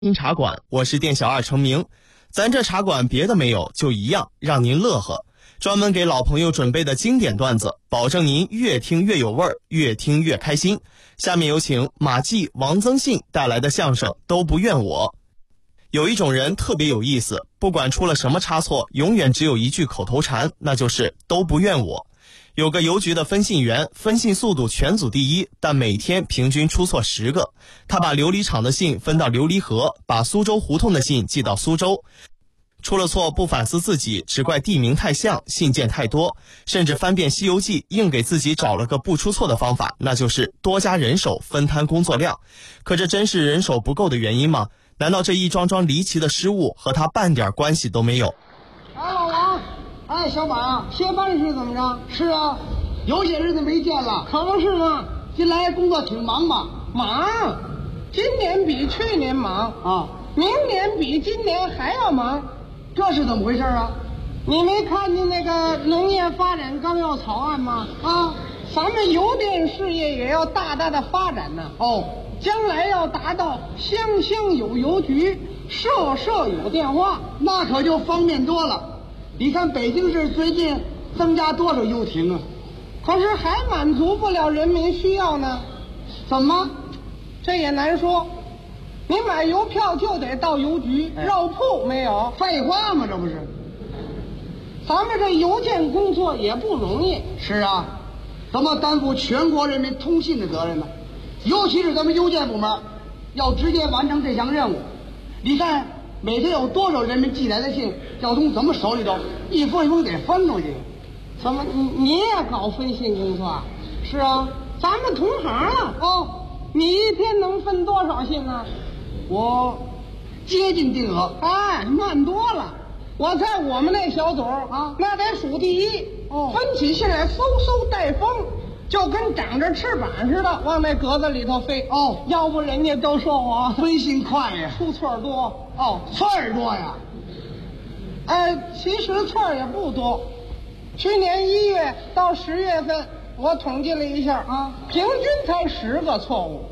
听茶馆，我是店小二程明。咱这茶馆别的没有，就一样让您乐呵。专门给老朋友准备的经典段子，保证您越听越有味儿，越听越开心。下面有请马季、王增信带来的相声《都不怨我》。有一种人特别有意思，不管出了什么差错，永远只有一句口头禅，那就是都不怨我。有个邮局的分信员，分信速度全组第一，但每天平均出错10个。他把琉璃厂的信分到琉璃河，把苏州胡同的信寄到苏州。出了错不反思自己，只怪地名太像，信件太多，甚至翻遍《西游记》，硬给自己找了个不出错的方法，那就是多加人手，分摊工作量。可这真是人手不够的原因吗？难道这一桩桩离奇的失误和他半点关系都没有？ 哎，老王，哎，小马，歇班是怎么着？是啊，有些日子没见了，可不是吗？近来工作挺忙吧？ 忙，今年比去年忙啊， 明年比今年还要忙。 这是怎么回事啊？ 你没看见那个农业发展纲要草案吗？ 啊， 咱们邮电事业也要大大的发展呢。 哦， 将来要达到乡乡有邮局，社社有电话， 那可就方便多了。你看北京市最近增加多少邮亭啊？ 可是还满足不了人民需要呢。 怎么？ 这也难说。你买邮票就得到邮局，绕铺没有？ 废话嘛，这不是？ 咱们这邮件工作也不容易。 是啊，咱们担负全国人民通信的责任呢，尤其是咱们邮件部门，要直接完成这项任务。你看每天有多少人民寄来的信，要从咱们手里头一封一封给分出去。 怎么你也搞分信工作啊？ 是啊， 咱们同行啊。 哦， 你一天能分多少信呢？ 我接近定额。 哎，慢多了。我在我们那小组啊， 那得数第一。 哦， 分起信来嗖嗖带风，就跟长着翅膀似的往那格子里头飞。 哦， 要不人家都说我分信快呀， 出错多。 哦，错儿多呀。 其实错儿也不多。去年1月到10月份，我统计了一下啊， 平均才10个错误。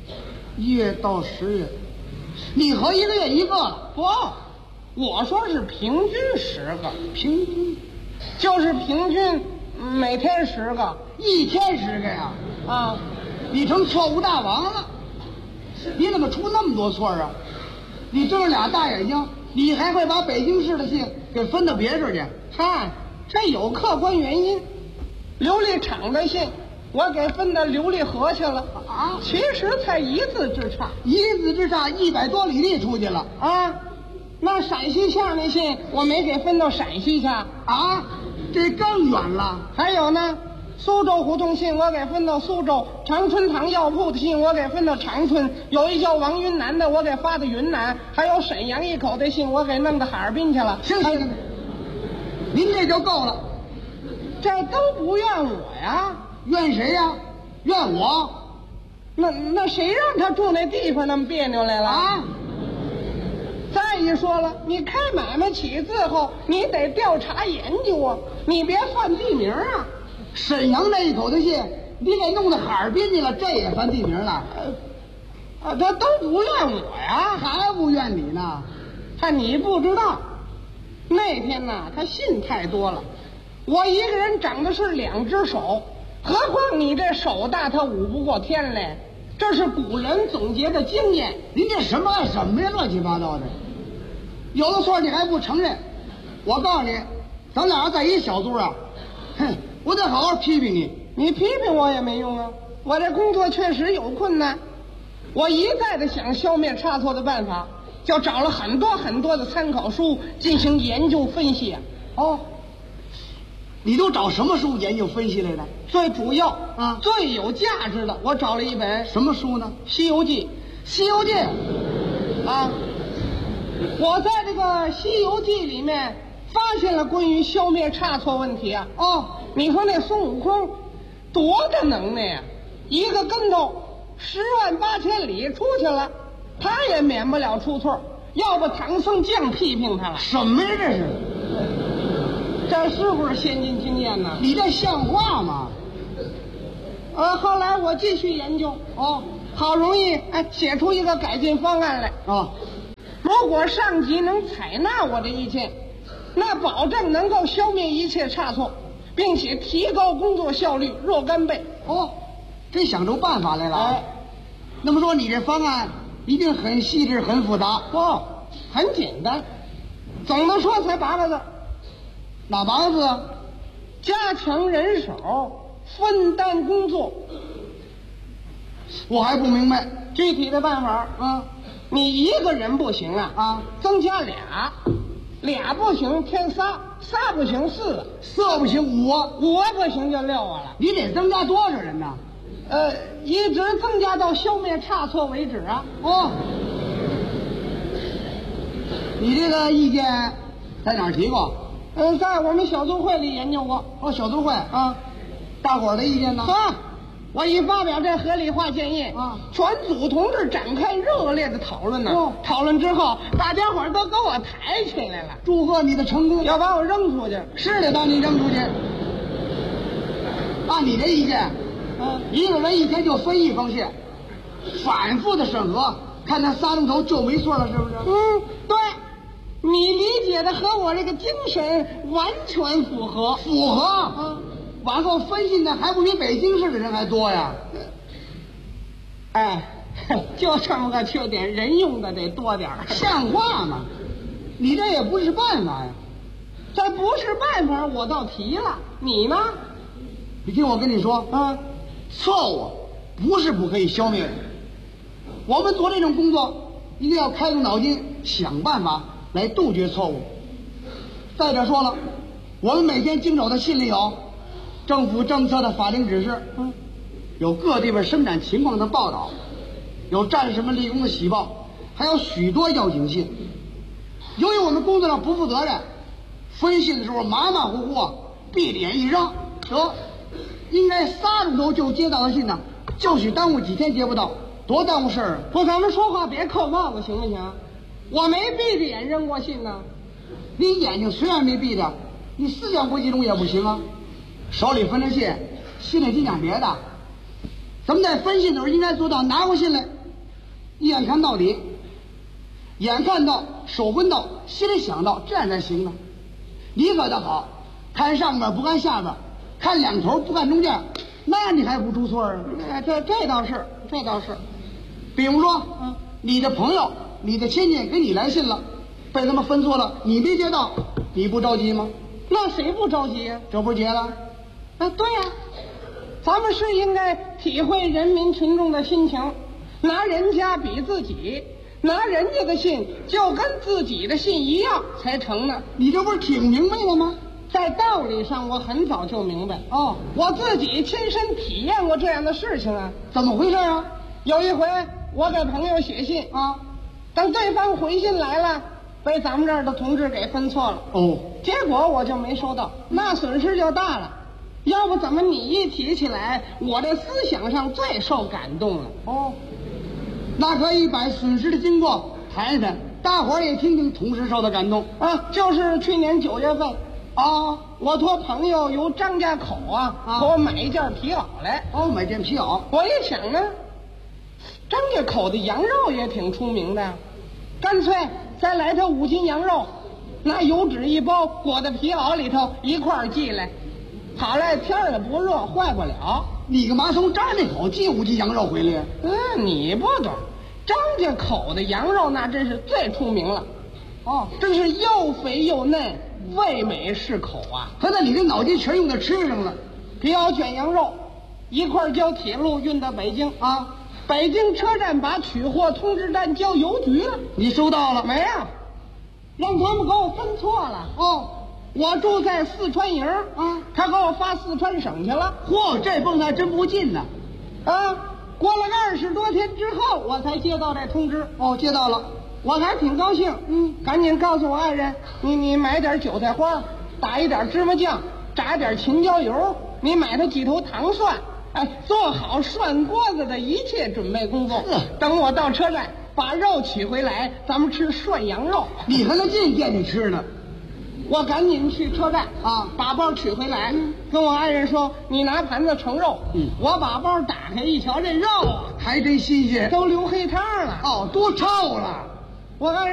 1月到10月，你和一个月一个了？ 不，我说是平均10个， 平均就是平均每天10个， 一天10个呀？ 啊， 你成错误大王了！你怎么出那么多错啊？你睁着俩大眼睛，你还会把北京市的信给分到别处去？ 嗨，这有客观原因。琉璃厂的信我给分到琉璃河去了啊， 其实才一字之差 ，1字之差，100多里地出去了啊。那陕西巷那信我没给分到陕西去啊， 这更远了。 还有呢，苏州胡同信我给分到苏州，长春堂药铺的信我给分到长春，有一叫王云南的我给发到云南，还有沈阳一口的信我给弄到哈尔滨去了。 行，您这就够了。 这都不怨我呀。 怨谁呀？怨我？ 那谁让他住那地方那么别扭来了啊？再一说了，你开买卖起字后，你得调查研究啊，你别犯地名啊。 沈阳那一口的信，你给弄到哈尔滨去了，这也犯地名了。 他都不怨我呀， 还不怨你呢？ 看你不知道，那天呢，他信太多了，我一个人长的是2只手。何况你这手大，他舞不过天来，这是古人总结的经验。 您这什么爱什么呀，乱七八糟的，有的错你还不承认。我告诉你，咱俩在一小组啊，哼，我得好好批评你。 你批评我也没用啊，我这工作确实有困难，我一再的想消灭差错的办法，就找了很多很多的参考书进行研究分析啊。 哦，你都找什么书研究分析来的？ 最主要啊， 最有价值的，我找了一本什么书呢？ 《西游记》。 西游记啊，我在这个《西游记》里面发现了关于消灭差错问题啊。 哦， 你说那孙悟空多大能耐呀，一个跟头108000里出去了，他也免不了出错，要不唐僧酱批评他了。 什么呀这是？ 这是不是先进经验呢？ 你这像话吗？ 后来我继续研究，好容易写出一个改进方案来。 如果上级能采纳我的意见，那保证能够消灭一切差错，并且提高工作效率若干倍。 哦，真想出办法来了。 哎， 那么说你这方案一定很细致很复杂。 不，很简单，总的说才8个字： 哪8个字啊？ 加强人手，分担工作。 我还不明白。 具体的办法啊， 你一个人不行啊，增加俩不行添仨不行4个 4不行5 不行就6个了。 你得增加多少人呢？ 一直增加到消灭差错为止啊。 哦，你这个意见在哪儿提过？ 在我们小组会里研究过。 哦，小组会啊，大伙儿的意见呢？ 我一发表这合理化建议啊， 全组同志展开热烈的讨论呢。讨论之后，大家伙儿都给我抬起来了， 祝贺你的成功。 要把我扔出去， 是得把你扔出去。按你这意见，一个人1天就分1封信，反复的审核，看他仨钟头就没错了，是不是？ 对，你理解的和我这个精神完全符合。 符合。往后分信的还不比北京市的人还多呀？ 哎，就这么个缺点，人用的得多点儿。 像话吗？你这也不是办法呀。 这不是办法，我倒提了。你呢？ 你听我跟你说错误不是不可以消灭的。我们做这种工作，一定要开动脑筋，想办法来杜绝错误。再者说了，我们每天经手的信里有政府政策的法令指示，有各地方生产情况的报道，有战士们立功的喜报，还有许多邀请信。由于我们工作上不负责任，分信的时候马马虎虎，闭着眼一扔，得应该3钟头就接到的信呢，就许耽误几天接不到，多耽误事儿。 不，咱们说话别扣帽子行不行？我没闭着眼扔过信呢。 你眼睛虽然没闭着，你思想不集中也不行啊。手里分着信，心里净想别的。咱们在分信的时候应该做到拿过信来，一眼看到底，眼看到，手闻到，心里想到，这样才行呢。你可倒好，看上边不看下边，看两头不看中间，那你还不出错啊？ 这倒是。 比如说，你的朋友、你的亲戚给你来信了，被他们分错了，你没接到，你不着急吗？ 那谁不着急呀？ 这不结了？ 对呀，咱们是应该体会人民群众的心情，拿人家比自己，拿人家的信就跟自己的信一样才成呢。 你这不是挺明白了吗？ 在道理上我很早就明白。我自己亲身体验过这样的事情啊。 怎么回事啊？ 有一回我给朋友写信等对方回信来了，被咱们这儿的同志给分错了。结果我就没收到，那损失就大了。要不怎么你一提起来，我这思想上最受感动了。 那可以把损失的经过谈一谈，大伙儿也听听同时受的感动就是去年9月份我托朋友由张家口给我买一件皮袄来。 买件皮袄。 我一想呢，张家口的羊肉也挺出名的，干脆再来它5斤羊肉，拿油纸一包，裹在皮袄里头一块儿寄来。好嘞，天儿也不热，坏不了。 你干嘛从张家口寄5斤羊肉回来？ 你不懂，张家口的羊肉那真是最出名了。真是又肥又嫩，味美适口啊。 可那你这脑筋全用在吃上了。 皮袄卷羊肉，一块交铁路运到北京北京车站把取货通知单交邮局了。 你收到了没有？让他们给我分错了。我住在四川营他给我发四川省去了。 这蹦还真不近呢。 过了20多天之后，我才接到这通知。 接到了， 我还挺高兴。赶紧告诉我爱人，你买点韭菜花，打一点芝麻酱，炸点青椒油，你买他几头糖蒜，做好涮锅子的一切准备工作。等我到车站把肉取回来，咱们吃涮羊肉。 你还能进店里吃呢？ 我赶紧去车站把包取回来，跟我爱人说，你拿盘子盛肉。我把包打开一瞧，这肉还真新鲜， 都流黑汤了。 多臭了。 我爱人